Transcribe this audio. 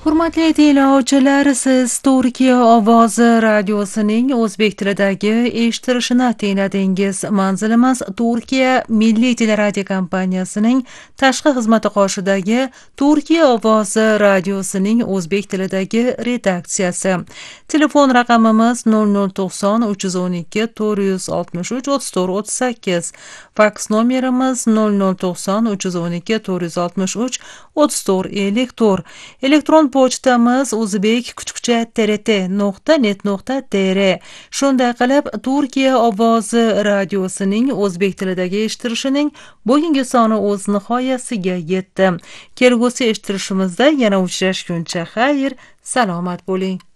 Hurmatli tinglovchilar, siz Turkiya ovozi radiosining o'zbek tilidagi eshitilishini tingladingiz. Manzilimiz Turkiya Milliy teleradio kompaniyasining tashqi xizmati qoshidagi Turkiya ovozi radiosining o'zbek tilidagi redaksiyasi. Telefon raqamimiz 0090 312 463 34 38. Faks nomerimiz 0090 312 463 34 54. Elektron pochtamiz uzbek_trt.net.tr. Shunday qilib, Turkiya ovozi radiosining o'zbek tilidagi eshitilishining bugungi soni o'z nihoyasiga yetdi. Kelgusi eshitilishimizda yana uchrashguncha xayr, salomat bo'ling.